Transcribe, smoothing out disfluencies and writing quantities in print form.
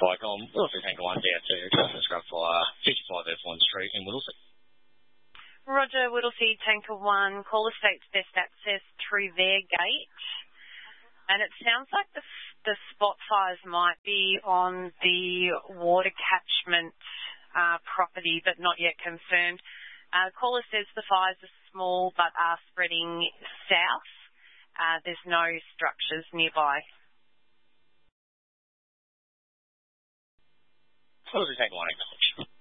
Like Whittlesea Tanker 1 down to Customer Scrub Fire, 55 F1 Street in Whittlesea. Roger, Whittlesea Tanker 1, Caller states best access through their gate. And it sounds like the spot fires might be on the water catchment property, but not yet confirmed. Caller says the fires are small but are spreading south. There's no structures nearby. Whittlesea Tanker 1 acknowledged.